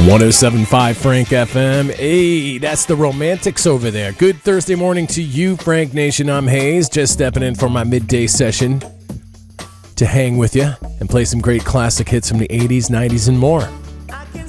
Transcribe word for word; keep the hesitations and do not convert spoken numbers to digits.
one oh seven point five Frank F M. Hey, that's the Romantics over there. Good Thursday morning to you, Frank Nation. I'm Hayes, just stepping in for my midday session to hang with you and play some great classic hits from the eighties, nineties, and more.